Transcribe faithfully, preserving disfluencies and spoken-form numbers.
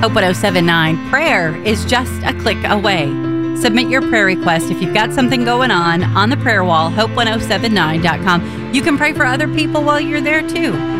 Hope ten seventy-nine. Prayer is just a click away. Submit your prayer request if you've got something going on on the prayer wall, hope ten seventy-nine dot com. You can pray for other people while you're there too.